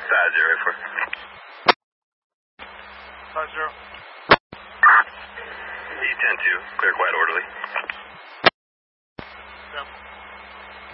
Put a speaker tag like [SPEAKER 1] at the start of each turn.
[SPEAKER 1] Size 0 for.
[SPEAKER 2] Size 0.
[SPEAKER 1] E10-2, clear, quiet, orderly.